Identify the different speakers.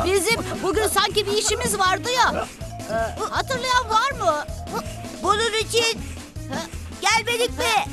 Speaker 1: Bizim bugün sanki bir işimiz vardı ya. Hatırlayan var mı?
Speaker 2: Bunun için gelmedik mi?